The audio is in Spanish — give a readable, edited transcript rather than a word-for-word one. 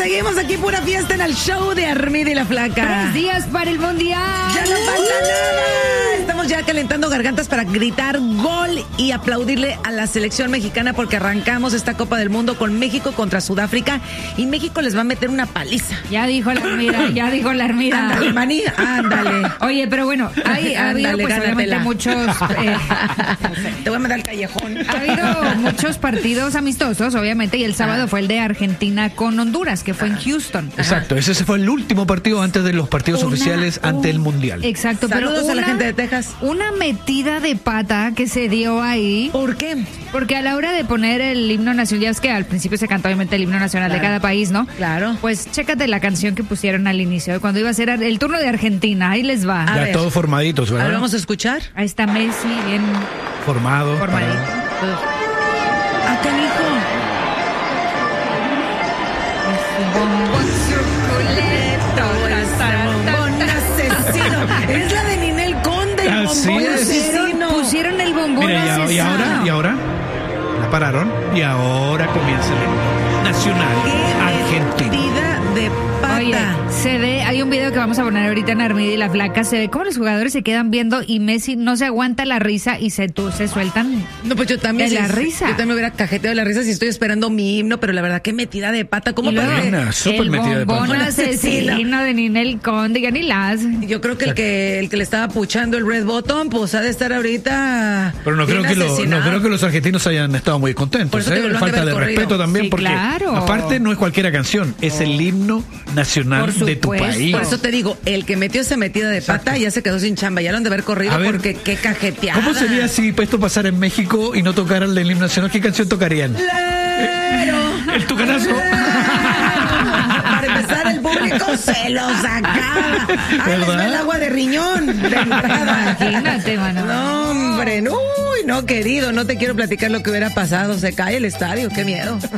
Seguimos aquí, pura fiesta en el show de Armida y la Flaca. 3 días para el Mundial. ¡Ya no falta nada! Estamos ya calentando gargantas para gritar gol y aplaudirle a la selección mexicana porque arrancamos esta Copa del Mundo con México contra Sudáfrica y México les va a meter una paliza. Ya dijo la Armida, Ándale, maní, ándale. Oye, pero bueno, ha habido pues obviamente muchos... Te voy a mandar al callejón. Ha habido muchos partidos amistosos, obviamente, y el sábado fue el de Argentina con Honduras, que fue en Houston. Exacto, ese fue el último partido antes de los partidos oficiales ante el Mundial. Exacto. Saludos pero a la gente de Texas. Una metida de pata que se dio ahí. ¿Por qué? Porque a la hora de poner el himno nacional, ya es que al principio se canta obviamente el himno nacional de cada país, ¿no? Claro. Pues chécate la canción que pusieron al inicio, cuando iba a ser el turno de Argentina, ahí les va. Ya todos formaditos, ¿verdad? Ahora vamos a escuchar. Ahí está Messi, bien formadito. Ah, canijo. Bombón Bombón asesino. Es la de Ninel Conde. Así Bombón es. asesino. Pusieron el bombón asesino. ¿Y ahora? La pararon y ahora comienza el himno nacional argentino. Metida de pata. Oye, se ve, hay un video que vamos a poner ahorita en Armida y la Flaca, se ve cómo los jugadores se quedan viendo y Messi no se aguanta la risa y se sueltan. No, pues yo también. De la risa. Yo también me hubiera cajeteado de la risa si estoy esperando mi himno, pero la verdad, qué metida de pata. ¿Cómo Buena, súper metida de pata. El bombón asesino de Ninel Conde, ya ni las. Yo creo que el que le estaba puchando el red button, pues ha de estar ahorita. Pero no creo que los argentinos hayan estado muy contentos. Falta de respeto también, sí, porque claro. aparte no es cualquiera canción, es el himno nacional de tu país. Por eso te digo, el que metió esa metida de pata ya se quedó sin chamba, ya lo han de haber corrido porque qué cajeteada. ¿Cómo sería si esto pasara en México y no tocaran el himno nacional? ¿Qué canción tocarían? El tucanazo. Para empezar, el público se lo sacaba. Les va el agua de riñón de entrada. Imagínate, mano. No, hombre, no, querido, no te quiero platicar lo que hubiera pasado. Se cae el estadio, qué miedo.